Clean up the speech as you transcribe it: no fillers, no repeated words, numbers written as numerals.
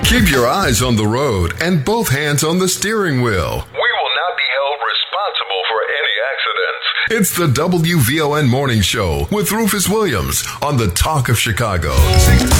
Keep your eyes on the road and both hands on the steering wheel. We will not be held responsible for any accidents. It's the WVON Morning Show with Rufus Williams on the Talk of Chicago.